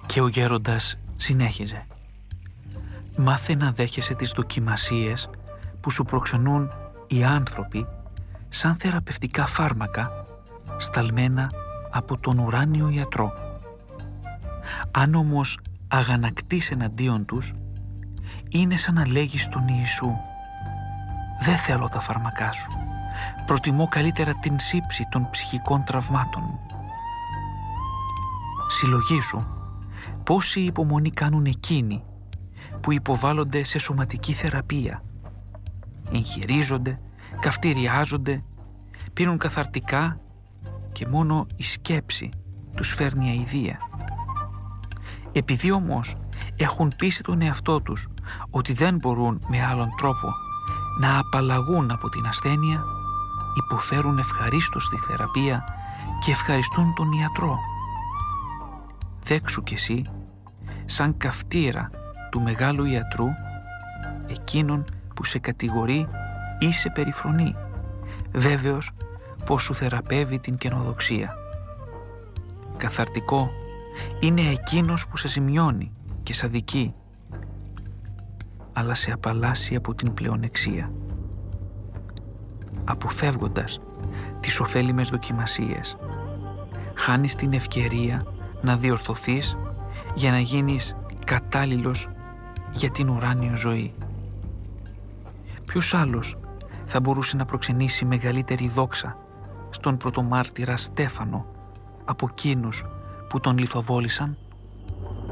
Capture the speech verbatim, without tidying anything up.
Και ο γέροντας συνέχιζε. Μάθε να δέχεσαι τις δοκιμασίες που σου προξενούν οι άνθρωποι σαν θεραπευτικά φάρμακα σταλμένα από τον ουράνιο ιατρό. Αν όμως αγανακτείς εναντίον τους, είναι σαν να λέγεις στον Ιησού «Δεν θέλω τα φάρμακά σου, προτιμώ καλύτερα την σύψη των ψυχικών τραυμάτων μου». Συλλογήσου πόση υπομονή κάνουν εκείνοι που υποβάλλονται σε σωματική θεραπεία. Εγχειρίζονται, καυτηριάζονται, πίνουν καθαρτικά και μόνο η σκέψη τους φέρνει αηδία. Επειδή όμως έχουν πείσει τον εαυτό τους ότι δεν μπορούν με άλλον τρόπο να απαλλαγούν από την ασθένεια, υποφέρουν ευχαρίστως τη θεραπεία και ευχαριστούν τον ιατρό. Δέξου κι εσύ, σαν καυτήρα του μεγάλου ιατρού, εκείνον που σε κατηγορεί ή σε περιφρονεί, βέβαιος πως σου θεραπεύει την καινοδοξία. Καθαρτικό είναι εκείνος που σε ζημιώνει και σ' αδικεί, αλλά σε απαλλάσσει από την πλεονεξία. Αποφεύγοντας τις ωφέλιμες δοκιμασίες, χάνεις την ευκαιρία να διορθωθείς για να γίνεις κατάλληλος για την ουράνιο ζωή. Ποιος άλλος θα μπορούσε να προξενήσει μεγαλύτερη δόξα στον πρωτομάρτυρα Στέφανο από εκείνους που τον λιθοβόλησαν?